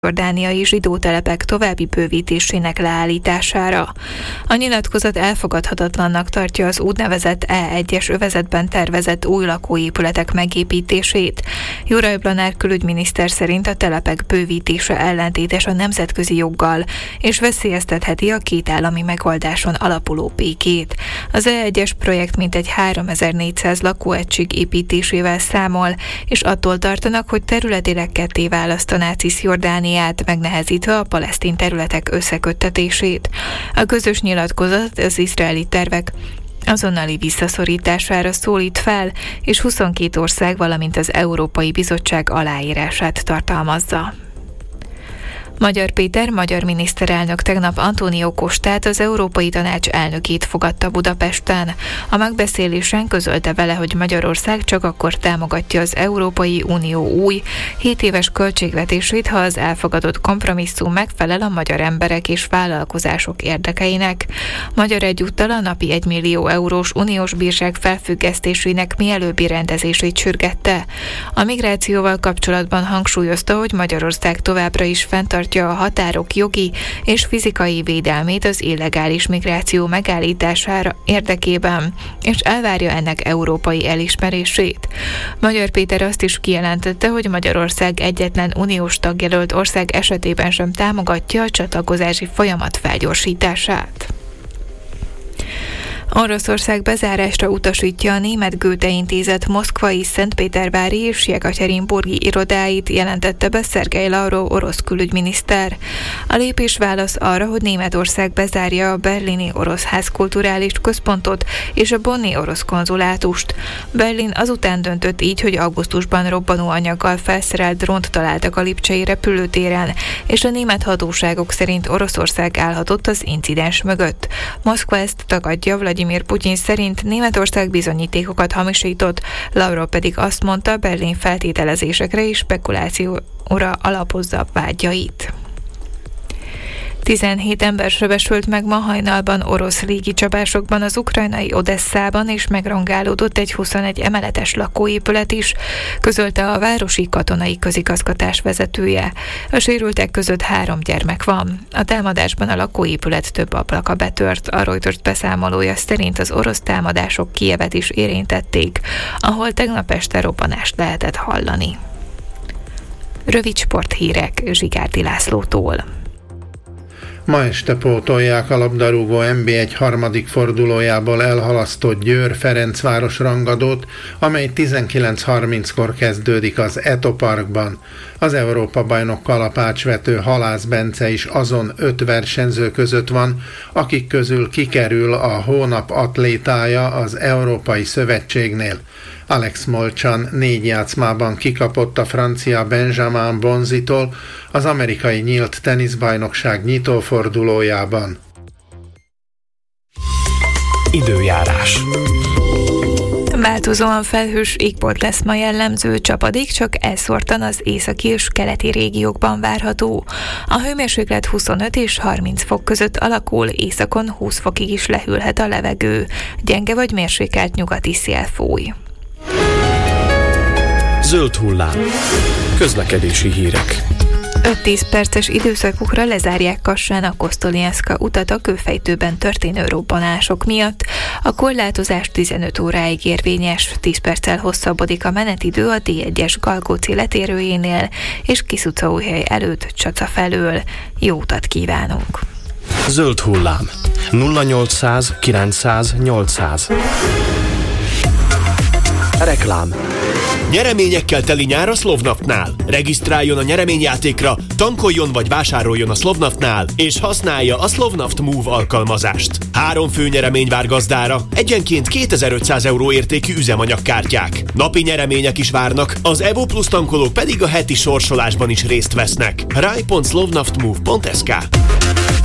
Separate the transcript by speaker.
Speaker 1: jordániai zsidó telepek további bővítésének leállítására. A nyilatkozat elfogadhatatlannak tartja az úgynevezett E1-es övezetben tervezett új lakóépületek megépítését. Juraj Blanár külügyminiszter szerint a telepek bővítése ellentétes a nemzetközi joggal, és veszélyeztetheti a kétállami megoldáson alapuló békét. Az E1-es projekt mintegy 3400 lakóegység építésével számol, és attól tartanak, hogy területileg ketté választaná Cisjordániát, megnehezítve a palesztin területek összeköttetését. A közös nyilatkozat az izraeli tervek azonnali visszaszorítására szólít fel, és 22 ország, valamint az Európai Bizottság aláírását tartalmazza. Magyar Péter magyar miniszterelnök tegnap António Costát, az Európai Tanács elnökét fogadta Budapesten. A megbeszélésen közölte vele, hogy Magyarország csak akkor támogatja az Európai Unió új 7 éves költségvetését, ha az elfogadott kompromisszum megfelel a magyar emberek és vállalkozások érdekeinek. Magyar egyúttal a napi 1 millió eurós uniós bírság felfüggesztésének mielőbbi rendezését sürgette. A migrációval kapcsolatban hangsúlyozta, hogy Magyarország továbbra is fenntartja a határok jogi és fizikai védelmét az illegális migráció megállítására érdekében, és elvárja ennek európai elismerését. Magyar Péter azt is kijelentette, hogy Magyarország egyetlen uniós tagjelölt ország esetében sem támogatja a csatlakozási folyamat felgyorsítását. Oroszország bezárásra utasítja a Német Goethe Intézet moszkvai, szentpétervári és jekatyerinburgi irodáit, jelentette be Szergej Lavrov orosz külügyminiszter. A lépés válasz arra, hogy Németország bezárja a berlini orosz házkulturális központot és a bonni orosz konzulátust. Berlin azután döntött így, hogy augusztusban robbanóanyaggal felszerelt drónt találtak a lipcsei repülőtéren, és a német hatóságok szerint Oroszország állhatott az incidens mögött. Moszkva ezt tagadja. Vladimir Putyin szerint Németország bizonyítékokat hamisított, Lavrov pedig azt mondta, Berlin feltételezésekre és spekulációra alapozza vágyait. 17 ember sebesült meg ma hajnalban orosz légicsapásokban az ukrajnai Odesszában, és megrongálódott egy 21 emeletes lakóépület is, közölte a városi katonai közigazgatás vezetője. A sérültek között 3 gyermek van. A támadásban a lakóépület több ablaka betört. A Reuters beszámolója szerint az orosz támadások Kijevet is érintették, ahol tegnap este robbanást lehetett hallani. Rövid sporthírek Zsigárdi Lászlótól.
Speaker 2: Ma este pótolják a labdarúgó NB1 harmadik fordulójából elhalasztott Győr-Ferencváros rangadót, amely 19:30-kor kezdődik az Eto Parkban. Az Európa-bajnok kalapácsvető Halász Bence is azon 5 versenyző között van, akik közül kikerül a hónap atlétája az Európai Szövetségnél. Alex Molchan 4 játszmában kikapott a francia Benjamin Bonzitól az amerikai nyílt teniszbajnokság nyitófordulójában.
Speaker 3: Időjárás.
Speaker 1: Változóan felhős égbolt lesz ma jellemző, csapadék csak elszórtan az északi és keleti régiókban várható. A hőmérséklet 25 és 30 fok között alakul, északon 20 fokig is lehűlhet a levegő. Gyenge vagy mérsékelt nyugati szél fúj.
Speaker 3: Zöld hullám. Közlekedési hírek.
Speaker 1: 5-10 perces időszakukra lezárják Kassán a Kosztolnyszka utat a kőfejtőben történő robbanások miatt. A korlátozás 15 óráig érvényes, 10 perccel hosszabbodik a menetidő a D1-es Galgóci letérőjénél és Kis-utcaújhely előtt Csaca felől. Jó utat kívánunk!
Speaker 3: Zöld hullám. 0800 900 800. Reklám.
Speaker 4: Nyereményekkel teli nyár a Slovnaftnál. Regisztráljon a nyereményjátékra, tankoljon vagy vásároljon a Slovnaftnál, és használja a Slovnaft Move alkalmazást. 3 fő nyeremény vár gazdára, egyenként 2500 € értékű üzemanyagkártyák. Napi nyeremények is várnak, az Evo Plus tankolók pedig a heti sorsolásban is részt vesznek. rai.slovnaftmove.sk